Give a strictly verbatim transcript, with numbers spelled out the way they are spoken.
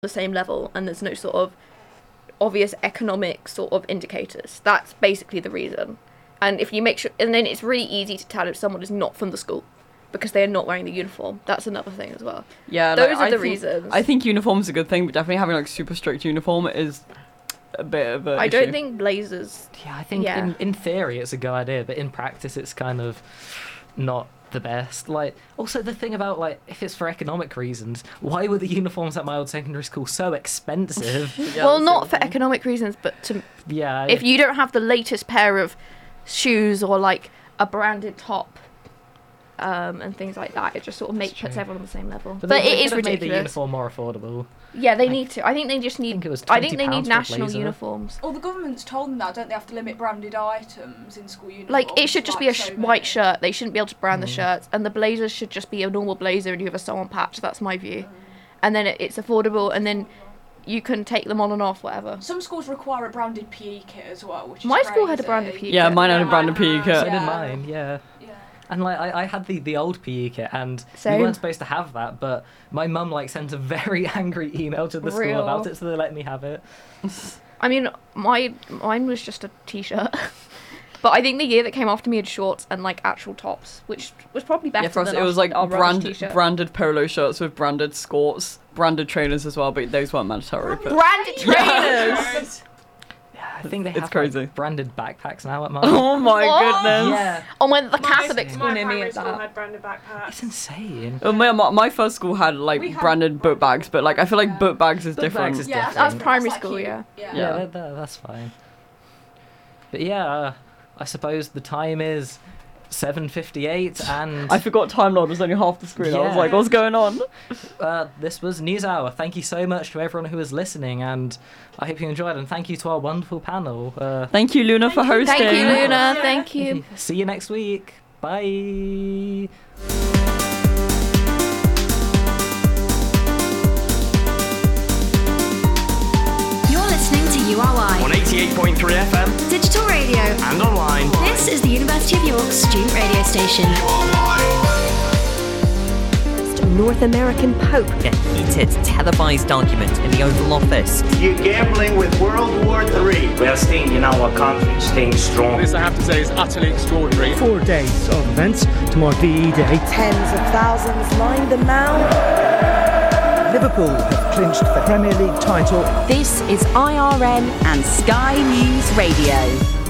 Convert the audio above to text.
the same level, and there's no sort of obvious economic sort of indicators. That's basically the reason. And if you make sure, and then it's really easy to tell if someone is not from the school because they are not wearing the uniform. That's another thing as well. Yeah, those like, are I the think, reasons. I think uniform's a good thing, but definitely having like super strict uniform is a bit of a I issue. don't think blazers. Yeah, I think Yeah. in in theory it's a good idea, but in practice it's kind of not the best. Like, also the thing about, like, if it's for economic reasons, why were the uniforms at my old secondary school so expensive? Yeah, well, that's not the for thing. economic reasons, but to Yeah. if you don't have the latest pair of shoes or like a branded top um, and things like that, it just sort of makes true. puts everyone on the same level. But, But, they, it they is could have made the ridiculous. uniform more affordable. Yeah, they I need to. I think they just need. think it was I think they twenty need pounds for a national blazer. uniforms. Well, the government's told them now, don't they, have to limit branded items in school uniforms? Like, it should just be a sh- so white many. shirt. They shouldn't be able to brand the Mm. shirts, and the blazers should just be a normal blazer, and you have a sew-on patch. That's my view. And then it, it's affordable, and then you can take them on and off, whatever. Some schools require a branded P E kit as well, which is My school had a crazy. branded P E Yeah, kit. mine had a Yeah, branded P E mine kit. So Yeah. did mine, yeah. Yeah. And like I, I had the, the old P E kit, and Same. we weren't supposed to have that, but my mum like sent a very angry email to the school Real. about it, so they let me have it. I mean, my mine was just a t-shirt. But I think the year that came after me had shorts and like actual tops, which was probably better Yeah, for us than it our- was like our rubbish brand, t-shirt. branded polo shirts with branded skirts, branded trainers as well, but those weren't mandatory. But Branded trainers! Yeah, I think they It's have crazy. Like, branded backpacks now at mine. oh my What? goodness! Yeah, Oh, when the My- Catholic my school near me primary had school that. had branded backpacks. it's insane. Oh, my, my my first school had like We had branded book bags, but like I feel like Yeah. book bags is Book different. bags is Yeah, different. That's that's primary like school, cute. yeah. Yeah. Yeah, Yeah. that- that- that's fine. But yeah, uh, I suppose the time is seven fifty-eight, and I forgot Time Lord was only half the screen. I was Yeah. like, what's going on? uh, this was News Hour. Thank you so much to everyone who was listening, and I hope you enjoyed. And thank you to our wonderful panel. Uh, Thank you, Luna, for hosting. Thank you, Luna. Yeah. Thank you. see you next week. Bye. You're listening to U R Y, on eighty-eight point three F M digital radio. and online. This is the University of York student radio station. North American Pope. A heated, televised argument in the Oval Office. You're gambling with World War Three. We are staying in our country, staying strong. This, I have to say, is utterly extraordinary. Four days of events to mark V E Day. Tens of thousands lined them out. Liverpool have clinched the Premier League title. This is I R N and Sky News Radio.